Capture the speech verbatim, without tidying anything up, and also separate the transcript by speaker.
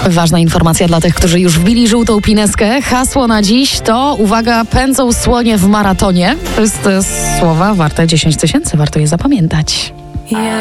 Speaker 1: Ważna informacja dla tych, którzy już wbili żółtą pineskę. Hasło na dziś to, uwaga, pędzą słonie w maratonie. To jest e, słowa warte dziesięć tysięcy, warto je zapamiętać.